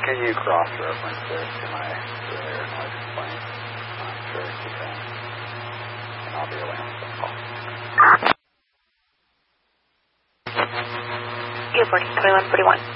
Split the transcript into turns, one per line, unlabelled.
Can you cross-reference this to my earlier noise complaint? I'm sure you can. And I'll be away on the phone call.
Uniform 2141.